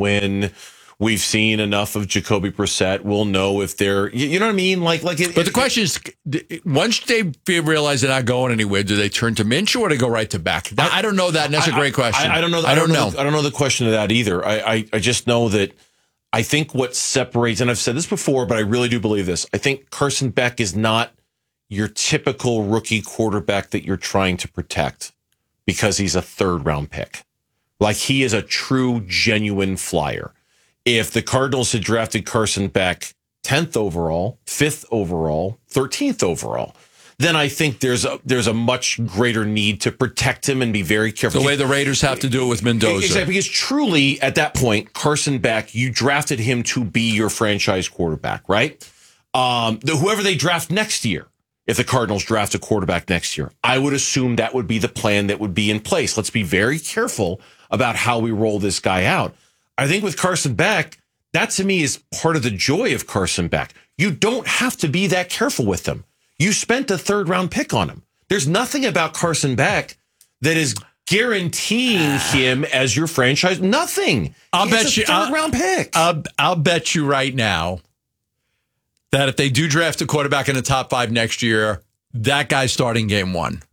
when we've seen enough of Jacoby Brissett, we'll know if they're, you know what I mean? But the question is, once they realize they're not going anywhere, do they turn to Minshew or do they go right to Beck? I don't know that, and that's a great question. I don't know. I don't know the question of that either. I just know that I think what separates, and I've said this before, but I really do believe this. I think Carson Beck is not your typical rookie quarterback that you're trying to protect because he's a third-round pick. Like, he is a true, genuine flyer. If the Cardinals had drafted Carson Beck 10th overall, 5th overall, 13th overall, then I think there's a much greater need to protect him and be very careful. The way the Raiders have to do it with Mendoza. Exactly, because truly, at that point, Carson Beck, you drafted him to be your franchise quarterback, right? Whoever they draft next year, if the Cardinals draft a quarterback next year, I would assume that would be the plan that would be in place. Let's be very careful about how we roll this guy out. I think with Carson Beck, that to me is part of the joy of Carson Beck. You don't have to be that careful with him. You spent a third-round pick on him. There's nothing about Carson Beck that is guaranteeing him as your franchise. Nothing. I'll bet you third-round pick. I'll bet you right now that if they do draft a quarterback in the top 5 next year, that guy's starting game 1.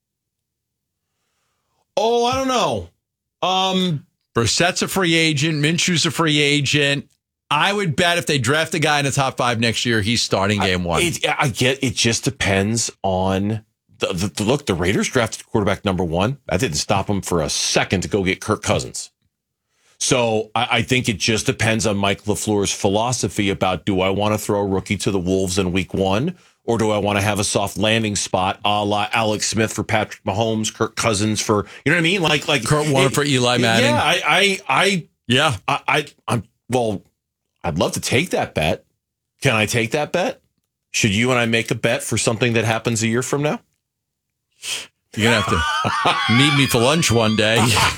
Oh, I don't know. Brissett's a free agent. Minshew's a free agent. I would bet if they draft a guy in the top 5 next year, he's starting game 1. It just depends on look. The Raiders drafted quarterback number 1. That didn't stop them for a second to go get Kirk Cousins. So I think it just depends on Mike LaFleur's philosophy about, do I want to throw a rookie to the Wolves in week 1, or do I want to have a soft landing spot a la Alex Smith for Patrick Mahomes, Kirk Cousins for, you know what I mean? Like Kurt Warner for Eli Manning. Yeah, I'd love to take that bet. Can I take that bet? Should you and I make a bet for something that happens a year from now? You're going to have to meet me for lunch one day.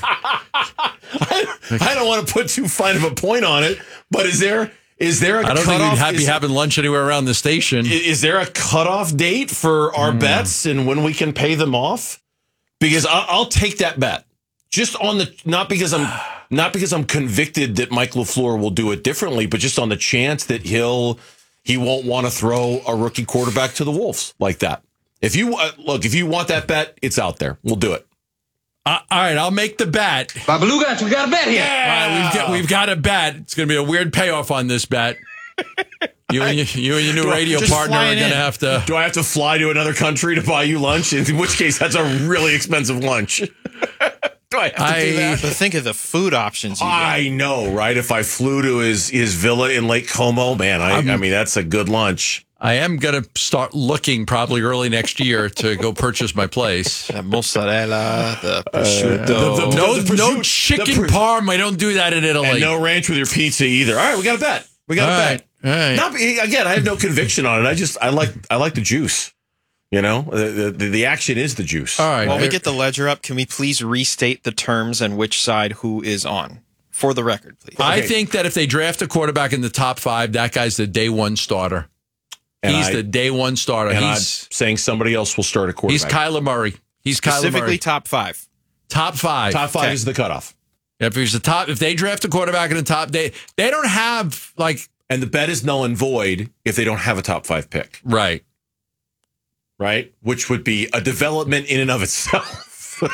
I don't want to put too fine of a point on it, but is there a cutoff? I don't think we'd be having lunch anywhere around the station. Is there a cutoff date for our bets and when we can pay them off? Because I'll take that bet. Just on the not because I'm convicted that Mike LaFleur will do it differently, but just on the chance that he won't want to throw a rookie quarterback to the Wolves like that. If you want that bet, it's out there. We'll do it. All right, I'll make the bet. Babalugas, we got a bet here. Yeah. All right, we've got a bet. It's going to be a weird payoff on this bet. You and your new radio partner are going to have to. Do I have to fly to another country to buy you lunch? In which case, that's a really expensive lunch. Do I have to do that? But think of the food options you get. I know, right? If I flew to his villa in Lake Como, man, I mean, that's a good lunch. I am going to start looking probably early next year to go purchase my place. The mozzarella, the prosciutto. No chicken parm. I don't do that in Italy. And no ranch with your pizza either. All right, we got a bet. We got a bet. All right. Again, I have no conviction on it. I like the juice. You know, the action is the juice. All right. While we get the ledger up, can we please restate the terms and which side who is on? For the record, please. I think that if they draft a quarterback in the top 5, that guy's the day 1 starter. He's the day 1 starter. And I'm saying somebody else will start a quarterback. He's Kyler Murray. Specifically top 5. Top 5. Top 5 is the cutoff. If they draft a quarterback in the top, they don't have and the bet is null and void if they don't have a top 5 pick. Right. Right? Which would be a development in and of itself.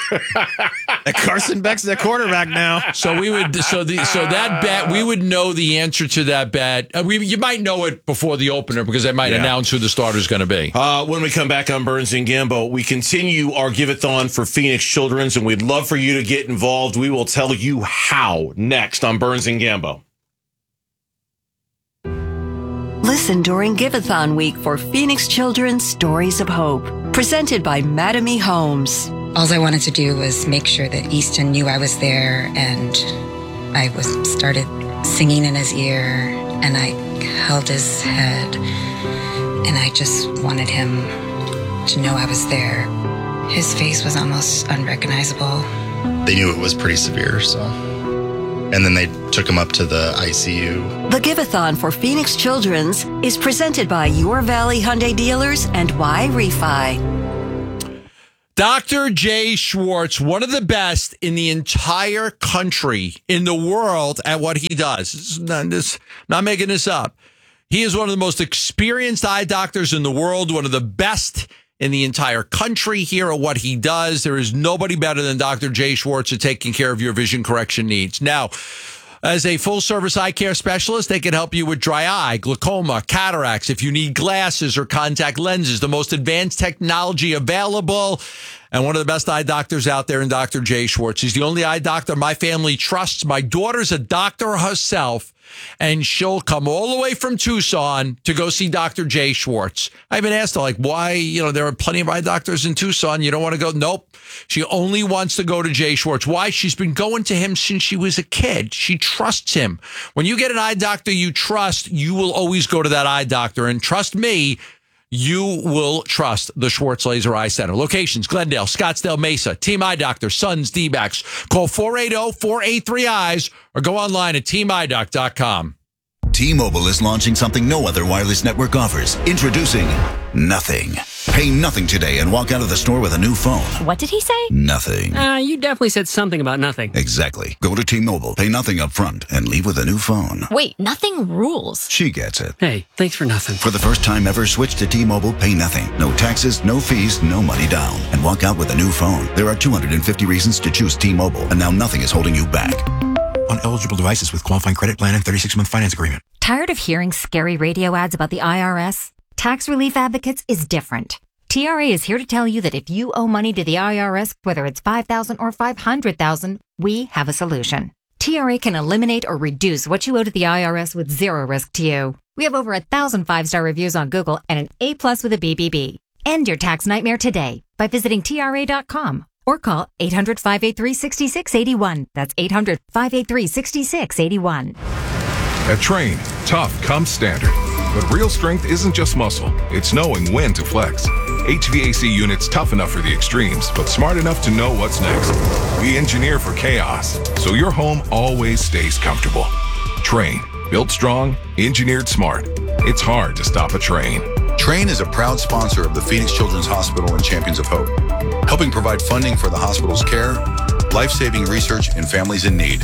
Carson Beck's their quarterback now. So we would that bet, we would know the answer to that bet. You might know it before the opener because they might announce who the starter is going to be. When we come back on Burns and Gambo, we continue our give-a-thon for Phoenix Children's, and we'd love for you to get involved. We will tell you how next on Burns and Gambo. Listen during Give-a-thon week for Phoenix Children's Stories of Hope, presented by Mattamy Homes. All I wanted to do was make sure that Easton knew I was there, and I started singing in his ear, and I held his head, and I just wanted him to know I was there. His face was almost unrecognizable. They knew it was pretty severe, so. And then they took him up to the ICU. The Give-a-thon for Phoenix Children's is presented by Your Valley Hyundai Dealers and Y Refi. Dr. Jay Schwartz, one of the best in the entire country, in the world at what he does. Not making this up. He is one of the most experienced eye doctors in the world, one of the best in the entire country here at what he does. There is nobody better than Dr. Jay Schwartz at taking care of your vision correction needs. Now, as a full-service eye care specialist, they can help you with dry eye, glaucoma, cataracts, if you need glasses or contact lenses, the most advanced technology available, and one of the best eye doctors out there in Dr. Jay Schwartz. He's the only eye doctor my family trusts. My daughter's a doctor herself, and she'll come all the way from Tucson to go see Dr. Jay Schwartz. I even asked her, why, there are plenty of eye doctors in Tucson. You don't want to go? Nope. She only wants to go to Jay Schwartz. Why? She's been going to him since she was a kid. She trusts him. When you get an eye doctor you trust, you will always go to that eye doctor. And trust me, you will trust the Schwartz Laser Eye Center. Locations: Glendale, Scottsdale, Mesa. Team Eye Doctor, Sons, D-backs. Call 480-483-EYES or go online at teamidoc.com. T-Mobile is launching something no other wireless network offers. Introducing Nothing. Pay nothing today and walk out of the store with a new phone. What did he say? Nothing. You definitely said something about nothing. Exactly. Go to T-Mobile, pay nothing up front, and leave with a new phone. Wait, nothing rules. She gets it. Hey, thanks for nothing. For the first time ever, switch to T-Mobile, pay nothing. No taxes, no fees, no money down. And walk out with a new phone. There are 250 reasons to choose T-Mobile, and now nothing is holding you back. On eligible devices with qualifying credit plan and 36-month finance agreement. Tired of hearing scary radio ads about the IRS? Tax Relief Advocates is different. TRA is here to tell you that if you owe money to the IRS, whether it's $5,000 or $500,000, we have a solution. TRA can eliminate or reduce what you owe to the IRS with zero risk to you. We have over 1,000 5-star reviews on Google and an A+ with a BBB. End your tax nightmare today by visiting TRA.com or call 800-583-6681. That's 800-583-6681. At Train, tough comes standard. But real strength isn't just muscle, it's knowing when to flex. HVAC units tough enough for the extremes, but smart enough to know what's next. We engineer for chaos, so your home always stays comfortable. Train, built strong, engineered smart. It's hard to stop a train. Train is a proud sponsor of the Phoenix Children's Hospital and Champions of Hope, helping provide funding for the hospital's care, life-saving research, and families in need.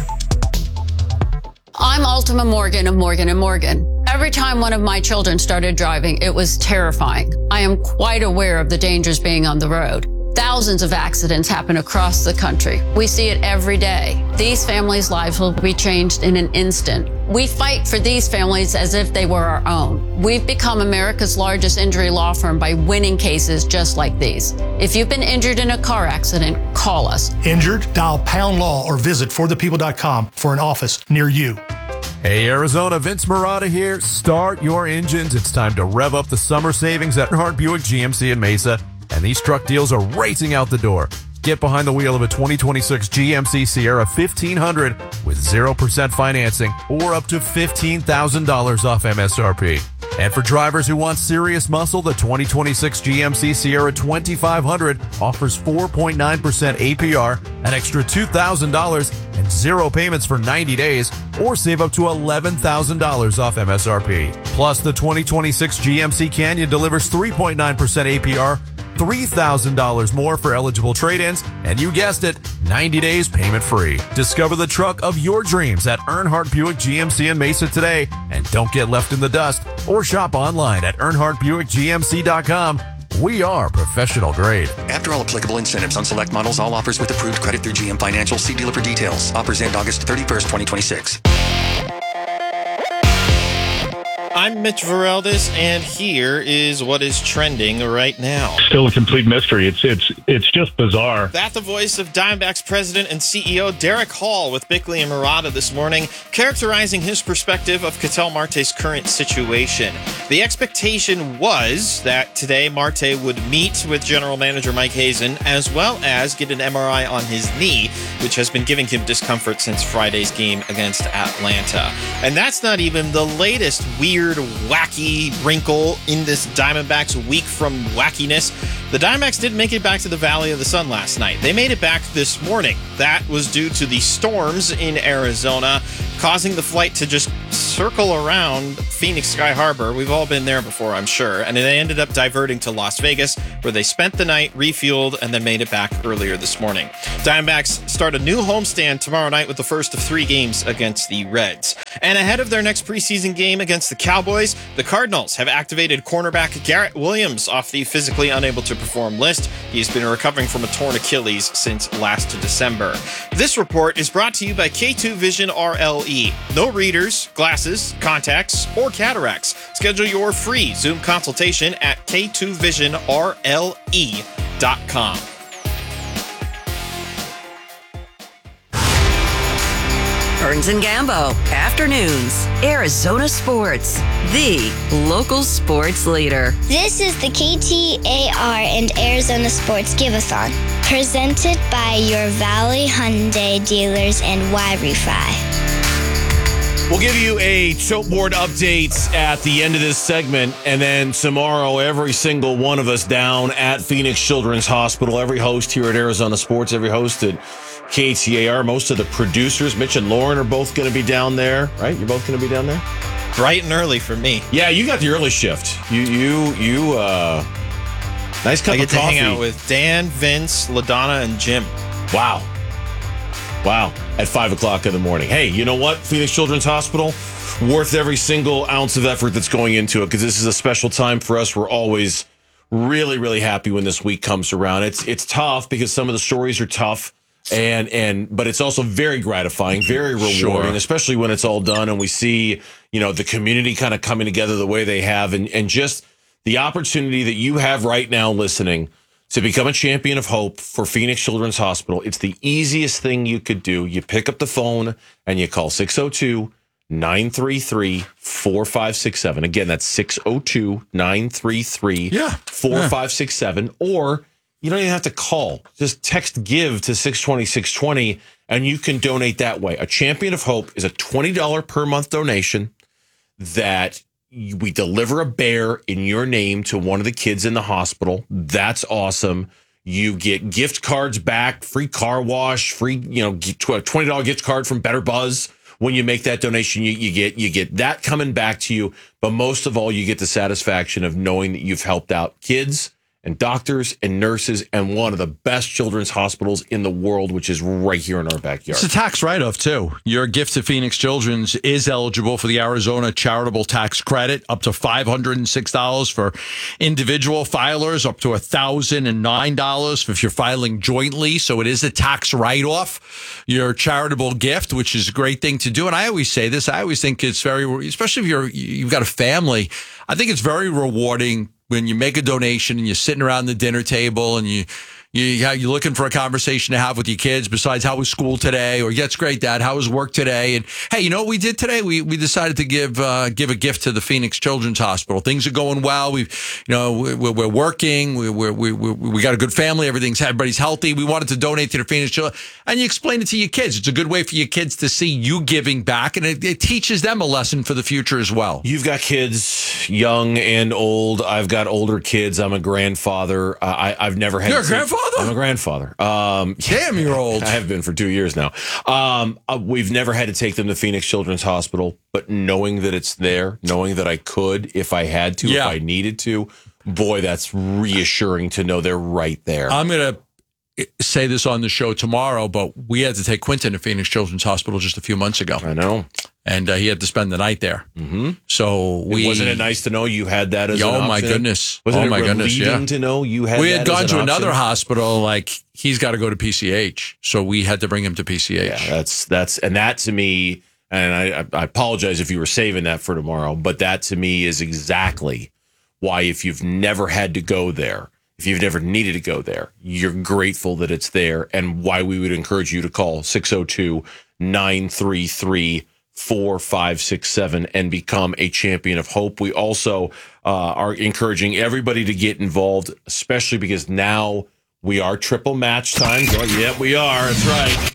I'm Ultima Morgan of Morgan & Morgan. Every time one of my children started driving, it was terrifying. I am quite aware of the dangers being on the road. Thousands of accidents happen across the country. We see it every day. These families' lives will be changed in an instant. We fight for these families as if they were our own. We've become America's largest injury law firm by winning cases just like these. If you've been injured in a car accident, call us. Injured? Dial #law or visit forthepeople.com for an office near you. Hey, Arizona, Vince Marotta here. Start your engines. It's time to rev up the summer savings at Earnhardt Buick GMC in Mesa. And these truck deals are racing out the door. Get behind the wheel of a 2026 GMC Sierra 1500 with 0% financing or up to $15,000 off MSRP. And for drivers who want serious muscle, the 2026 GMC Sierra 2500 offers 4.9% APR, an extra $2,000, and 0 payments for 90 days, or save up to $11,000 off MSRP. Plus, the 2026 GMC Canyon delivers 3.9% APR, $3,000 more for eligible trade-ins, and you guessed it, 90 days payment-free. Discover the truck of your dreams at Earnhardt Buick GMC in Mesa today, and don't get left in the dust, or shop online at EarnhardtBuickGMC.com. We are professional grade. After all applicable incentives on select models, all offers with approved credit through GM Financial. See dealer for details. Offers end August 31st, 2026. I'm Mitch Vareldis, and here is what is trending right now. Still a complete mystery. It's just bizarre. That's the voice of Diamondbacks president and CEO Derek Hall with Bickley and Marotta this morning, characterizing his perspective of Ketel Marte's current situation. The expectation was that today Marte would meet with General Manager Mike Hazen, as well as get an MRI on his knee, which has been giving him discomfort since Friday's game against Atlanta. And that's not even the latest weird, wacky wrinkle in this Diamondbacks week from wackiness. The Diamondbacks didn't make it back to the Valley of the Sun last night. They made it back this morning. That was due to the storms in Arizona causing the flight to just circle around Phoenix Sky Harbor. We've all been there before, I'm sure. And they ended up diverting to Las Vegas, where they spent the night, refueled, and then made it back earlier this morning. Diamondbacks start a new homestand tomorrow night with the first of 3 games against the Reds. And ahead of their next preseason game against the Cowboys, the Cardinals have activated cornerback Garrett Williams off the physically unable to perform list. He's been recovering from a torn Achilles since last December. This report is brought to you by K2 Vision RLE. No readers, glasses, contacts, or cataracts. Schedule your free Zoom consultation at k2visionrle.com. Burns and Gambo, afternoons, Arizona Sports, the local sports leader. This is the KTAR and Arizona Sports Give-A-thon, presented by your Valley Hyundai dealers and Y-Refi. We'll give you a choke board update at the end of this segment, and then tomorrow, every single one of us down at Phoenix Children's Hospital, every host here at Arizona Sports, every host at KTAR, most of the producers, Mitch and Lauren, are both going to be down there, right? You're both going to be down there? Bright and early for me. Yeah, you got the early shift. You nice cup of coffee. I get to hang out with Dan, Vince, LaDonna, and Jim. Wow. At 5 o'clock in the morning. Hey, you know what? Phoenix Children's Hospital, worth every single ounce of effort that's going into it, because this is a special time for us. We're always really, really happy when this week comes around. It's tough because some of the stories are tough. But it's also very gratifying, very rewarding, especially when it's all done and we see, the community kind of coming together the way they have, and just the opportunity that you have right now listening to become a champion of hope for Phoenix Children's Hospital. It's the easiest thing you could do. You pick up the phone and you call 602-933-4567. Again, that's 602-933-4567. Or you don't even have to call. Just text GIVE to 620-620, and you can donate that way. A Champion of Hope is a $20 per month donation that we deliver a bear in your name to one of the kids in the hospital. That's awesome. You get gift cards back, free car wash, free, $20 gift card from Better Buzz. When you make that donation, you get that coming back to you. But most of all, you get the satisfaction of knowing that you've helped out kids and doctors and nurses and one of the best children's hospitals in the world, which is right here in our backyard. It's a tax write-off, too. Your gift to Phoenix Children's is eligible for the Arizona Charitable Tax Credit, up to $506 for individual filers, up to $1,009 if you're filing jointly. So it is a tax write-off, your charitable gift, which is a great thing to do. And I always say this, I always think it's very, especially if you've got a family, I think it's very rewarding when you make a donation and you're sitting around the dinner table and you're looking for a conversation to have with your kids besides how was school today, or yeah, it's great, Dad, how was work today? And hey, you know what we did today? We decided to give a gift to the Phoenix Children's Hospital. Things are going well. We're working. We got a good family. Everybody's healthy. We wanted to donate to the Phoenix Children, and you explain it to your kids. It's a good way for your kids to see you giving back, and it teaches them a lesson for the future as well. You've got kids, young and old. I've got older kids. I'm a grandfather. I've never had. You're a grandfather? I'm a grandfather. Damn, you're old. I have been for 2 years now. We've never had to take them to Phoenix Children's Hospital, but knowing that it's there, knowing that I could if I had to, if I needed to, boy, that's reassuring to know they're right there. I'm going to say this on the show tomorrow, but we had to take Quentin to Phoenix Children's Hospital just a few months ago. I know. And he had to spend the night there. Mm-hmm. So wasn't it nice to know you had that as an option? Oh my goodness! Wasn't oh my goodness! Yeah. To know you had. We had that gone as to an another option? hospital. Like he's got to go to PCH, so we had to bring him to PCH. Yeah, that's and that to me. And I apologize if you were saving that for tomorrow, but that to me is exactly why, if you've never had to go there, if you've never needed to go there, you're grateful that it's there, and why we would encourage you to call 602-933-4567 and become a champion of hope. We also are encouraging everybody to get involved, especially because now we are triple match time. Yeah, we are. That's right.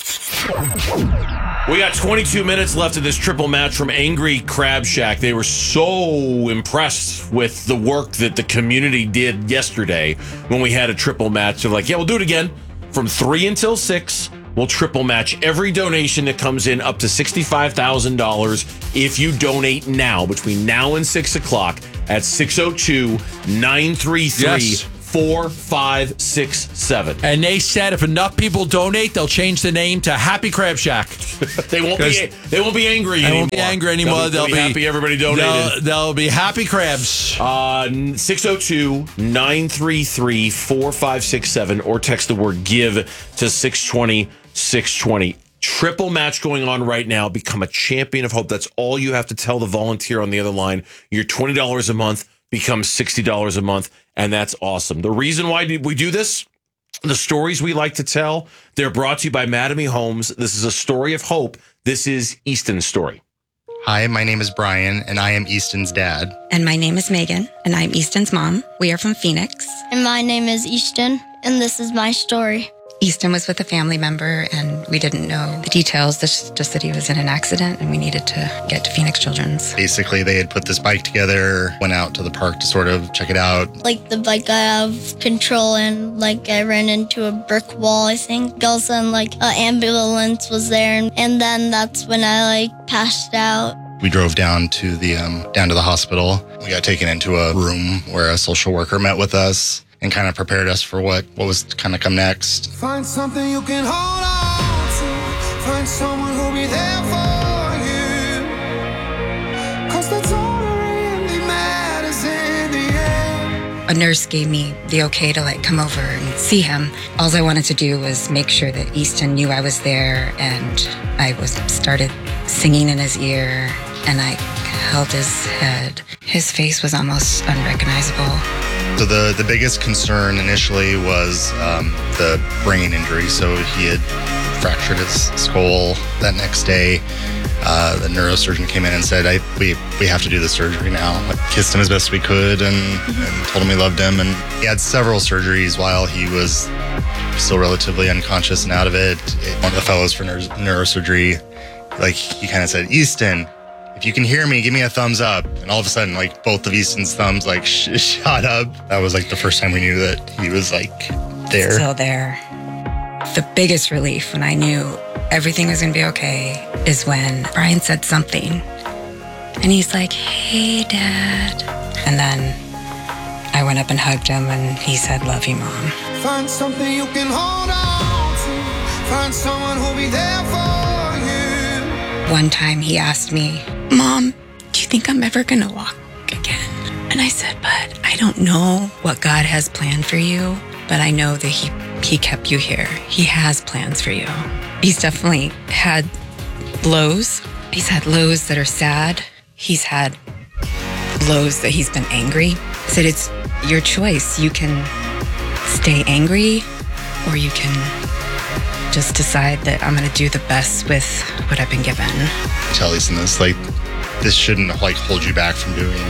We got 22 minutes left of this triple match from Angry Crab Shack. They were so impressed with the work that the community did yesterday when we had a triple match. They're like, yeah, we'll do it again from 3 until 6. will triple match every donation that comes in up to $65,000 if you donate now, between now and 6 o'clock at 602-933-4567. And they said if enough people donate, they'll change the name to Happy Crab Shack. They won't be angry anymore. They won't be angry anymore. They'll be happy everybody donated. They'll be happy crabs. 602-933-4567 or text the word give to 620-620. Triple match going on right now. Become a champion of hope. That's all you have to tell the volunteer on the other line. Your $20 a month becomes $60 a month, and that's awesome. The reason why we do this, the stories we like to tell, they're brought to you by Mattamy Homes. This is a story of hope. This is Easton's story. Hi, my name is Brian, and I am Easton's dad. And my name is Megan, and I'm Easton's mom. We are from Phoenix. And my name is Easton, and this is my story. Easton was with a family member, and we didn't know the details, just that he was in an accident, and we needed to get to Phoenix Children's. Basically, they had put this bike together, went out to the park to sort of check it out. Like, the bike got out of control, and, I ran into a brick wall, I think. All of a sudden, an ambulance was there, and then that's when I, passed out. We drove down to the hospital. We got taken into a room where a social worker met with us and kind of prepared us for what was kind of come next. Find something you can hold on to. Find someone who'll be there for you. 'Cause that's all that really matters in the end. A nurse gave me the okay to come over and see him. All I wanted to do was make sure that Easton knew I was there, and I started singing in his ear, and I held his head. His face was almost unrecognizable. So the biggest concern initially was the brain injury. So he had fractured his skull. That next day, the neurosurgeon came in and said, we have to do the surgery now. I kissed him as best we could and told him we loved him. And he had several surgeries while he was still relatively unconscious and out of it. One of the fellows for neurosurgery, he kind of said, Easton, if you can hear me, give me a thumbs up. And all of a sudden, both of Easton's thumbs, shot up. That was, the first time we knew that he was, there. Still there. The biggest relief when I knew everything was going to be okay is when Brian said something. And he's like, hey, Dad. And then I went up and hugged him, and he said, love you, Mom. Find something you can hold on to. Find someone who'll be there for you. One time he asked me, Mom, do you think I'm ever going to walk again? And I said, but I don't know what God has planned for you, but I know that he kept you here. He has plans for you. He's definitely had lows. He's had lows that are sad. He's had lows that he's been angry. I said, it's your choice. You can stay angry, or you can just decide that I'm going to do the best with what I've been given. Tell Easton this, this shouldn't hold you back from doing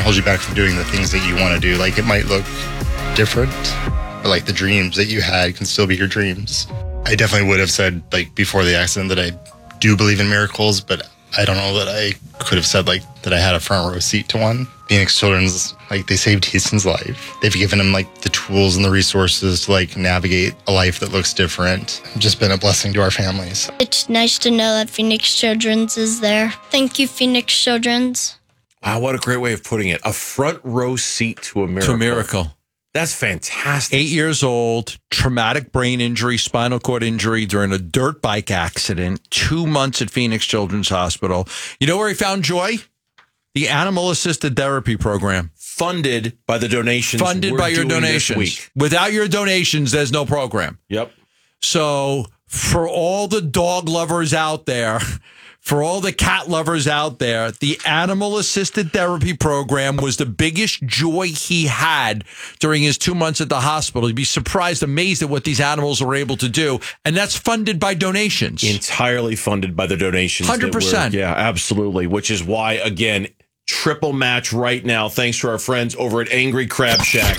the things that you want to do. It might look different, but the dreams that you had can still be your dreams. I definitely would have said before the accident that I do believe in miracles, but I don't know that I could have said that I had a front row seat to one. Phoenix Children's, they saved Easton's life. They've given him the tools and the resources to navigate a life that looks different. It's just been a blessing to our families. It's nice to know that Phoenix Children's is there. Thank you, Phoenix Children's. Wow, what a great way of putting it. A front row seat to a miracle. To a miracle. That's fantastic. 8 years old, traumatic brain injury, spinal cord injury during a dirt bike accident, 2 months at Phoenix Children's Hospital. You know where he found joy? The Animal-Assisted Therapy Program. Funded by the donations. Funded by your donations. Without your donations, there's no program. Yep. So for all the dog lovers out there, for all the cat lovers out there, the Animal-Assisted Therapy Program was the biggest joy he had during his 2 months at the hospital. You'd be surprised, amazed at what these animals are able to do. And that's funded by donations. Entirely funded by the donations. 100%. Yeah, absolutely. Which is why, again, triple match right now, thanks to our friends over at Angry Crab Shack.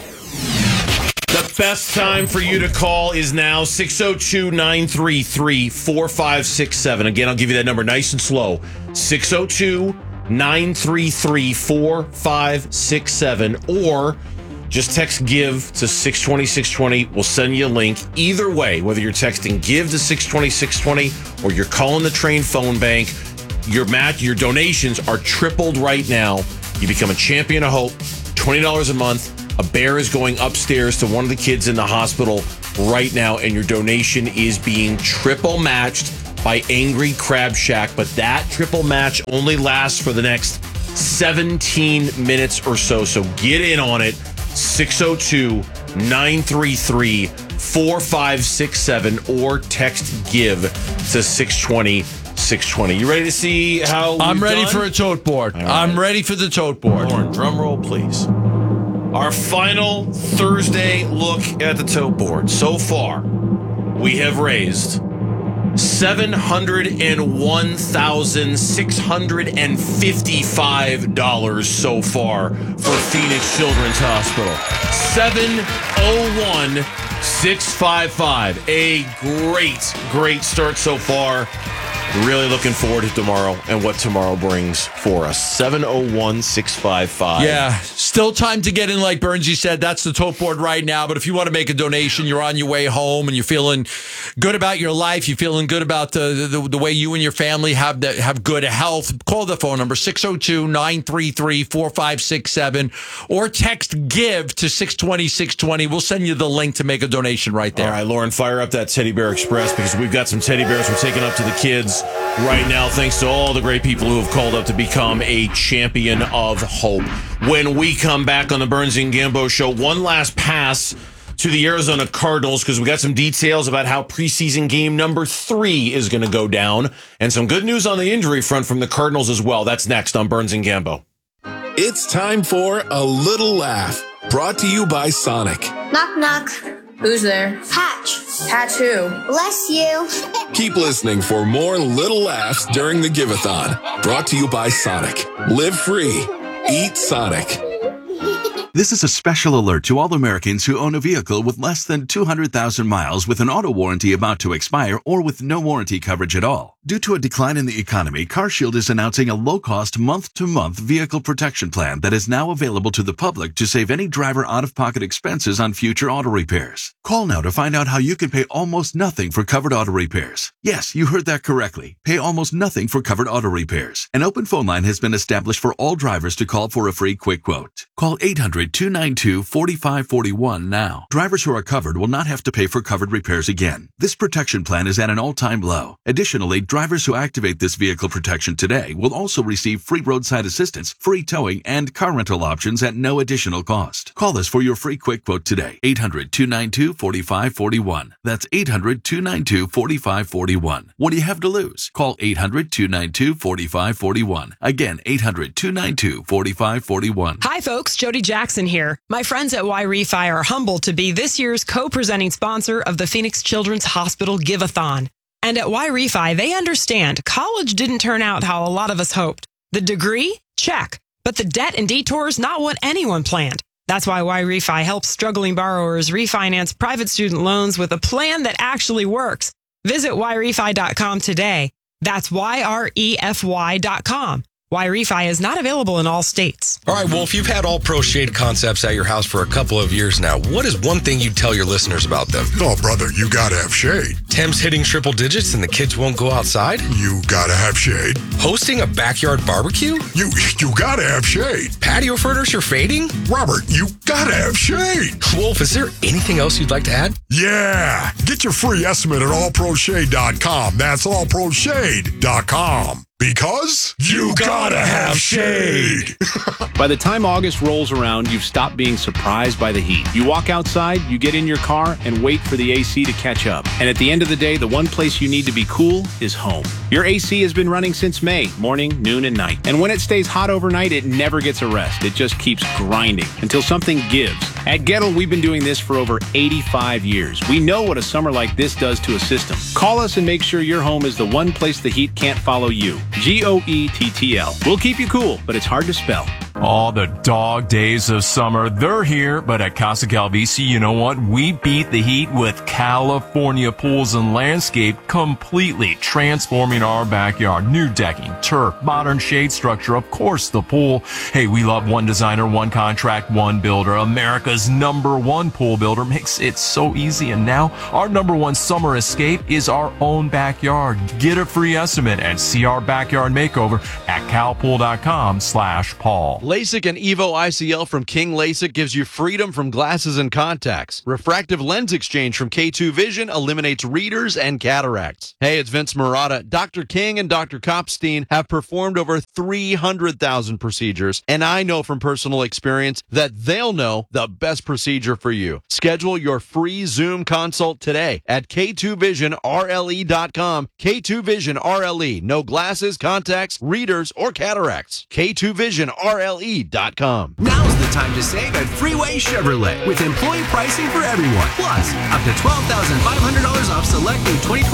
The best time for you to call is now 602-933-4567. Again, I'll give you that number nice and slow. 602-933-4567. Or Just text GIVE to 620-620. We'll send you a link. Either way, whether you're texting GIVE to 620-620 or you're calling the Train phone bank, your donations are tripled right now. You become a champion of hope, $20 a month. A bear is going upstairs to one of the kids in the hospital right now, and your donation is being triple matched by Angry Crab Shack. But that triple match only lasts for the next 17 minutes or so. So get in on it. 602-933-4567 or text GIVE to 620-620. You ready to see how I'm ready for a tote board. Right. I'm ready for the tote board. Lauren, drum roll, please. Our final Thursday look at the tote board. So far, we have raised $701,655 so far for Phoenix Children's Hospital. 701,655. A great start so far. Really looking forward to tomorrow and what tomorrow brings for us. 701-655. Yeah, still time to get in, like Bernsey said. That's the tote board right now. But if you want to make a donation, you're on your way home and you're feeling good about your life, you're feeling good about the way you and your family have good health, call the phone number 602-933-4567 or text GIVE to 620-620. We'll send you the link to make a donation right there. All right, Lauren, fire up that Teddy Bear Express because we've got some teddy bears we're taking up to the kids right now, thanks to all the great people who have called up to become a champion of hope. When we come back on the Burns and Gambo show, one last pass to the Arizona Cardinals because we got some details about how preseason game number 3 is going to go down and some good news on the injury front from the Cardinals as well. That's next on Burns and Gambo. It's time for A Little Laugh, brought to you by Sonic. Knock, knock. Who's there? Patch. Patch who? Bless you. Keep listening for more little laughs during the Give-a-thon, brought to you by Sonic. Live free. Eat Sonic. This is a special alert to all Americans who own a vehicle with less than 200,000 miles with an auto warranty about to expire or with no warranty coverage at all. Due to a decline in the economy, CarShield is announcing a low-cost month-to-month vehicle protection plan that is now available to the public to save any driver out-of-pocket expenses on future auto repairs. Call now to find out how you can pay almost nothing for covered auto repairs. Yes, you heard that correctly. Pay almost nothing for covered auto repairs. An open phone line has been established for all drivers to call for a free quick quote. Call 800-292-4541 now. Drivers who are covered will not have to pay for covered repairs again. This protection plan is at an all-time low. Additionally, drivers who activate this vehicle protection today will also receive free roadside assistance, free towing, and car rental options at no additional cost. Call us for your free quick quote today. 800-292-4541. That's 800-292-4541. What do you have to lose? Call 800-292-4541. Again, 800-292-4541. Hi, folks. Jody Jackson here. My friends at Y-Refi are humbled to be this year's co-presenting sponsor of the Phoenix Children's Hospital Give-a-thon. And at Y-Refi, they understand college didn't turn out how a lot of us hoped. The degree? Check. But the debt and detours, not what anyone planned. That's why Y-Refi helps struggling borrowers refinance private student loans with a plan that actually works. Visit YRefi.com today. That's YREFY.com. Y-Refi is not available in all states. All right, well, if you've had All Pro Shade concepts at your house for a couple of years now, what is one thing you'd tell your listeners about them? Oh, brother, you gotta have shade. Temps hitting triple digits and the kids won't go outside? You gotta have shade. Hosting a backyard barbecue? You gotta have shade. Patio furniture fading? Robert, you gotta have shade. Wolf, is there anything else you'd like to add? Yeah, get your free estimate at allproshade.com. That's allproshade.com. Because you gotta have shade. By the time August rolls around, you've stopped being surprised by the heat. You walk outside, you get in your car, and wait for the AC to catch up. And at the end of the day, the one place you need to be cool is home. Your AC has been running since May, morning, noon, and night. And when it stays hot overnight, it never gets a rest. It just keeps grinding until something gives. At Gettle, we've been doing this for over 85 years. We know what a summer like this does to a system. Call us and make sure your home is the one place the heat can't follow you. GOETTL. We'll keep you cool, but it's hard to spell. All the dog days of summer, they're here, but at Casa Calvisi, you know what? We beat the heat with California Pools and Landscape, completely transforming our backyard. New decking, turf, modern shade structure, of course the pool. Hey, we love one designer, one contract, one builder. America's #1 pool builder makes it so easy. And now our #1 summer escape is our own backyard. Get a free estimate and see our backyard makeover at calpool.com/Paul. LASIK and EVO ICL from King LASIK gives you freedom from glasses and contacts. Refractive lens exchange from K2 Vision eliminates readers and cataracts. Hey, it's Vince Marotta. Dr. King and Dr. Kopstein have performed over 300,000 procedures, and I know from personal experience that they'll know the best procedure for you. Schedule your free Zoom consult today at K2VisionRLE.com. K2 Vision RLE. No glasses, contacts, readers, or cataracts. K2VisionRLE.com. Now's the time to save at Freeway Chevrolet with employee pricing for everyone. Plus, up to $12,500 off select new 2020